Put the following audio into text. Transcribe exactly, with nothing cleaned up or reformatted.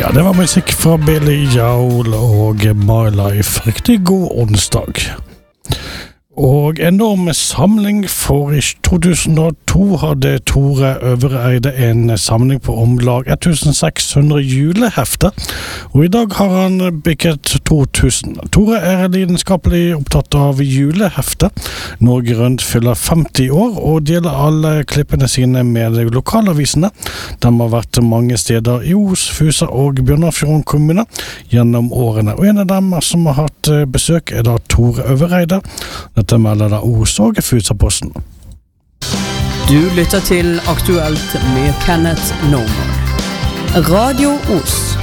Ja, det var musikk fra Billy Joel og My Life. Riktig god onsdag. Og enorm samling for i to tusen og to hadde Tore Øvreide en samling på om lag seks hundre julehefter, og i dag har han bikket to tusen. Tore er lidenskapelig opptatt av julehefter. Norge Rundt fyller femti år og deler alle klippene sine med lokalavisene. De har vært mange steder i Os, Fusa og Bjørnafjorden kommune gjennom årene, og en av dem som har hatt besøk er da Tore Øvreide. Dette melder da Os og Fusa-posten. Du lytter til Aktuelt med Kenneth Norman. Radio Os.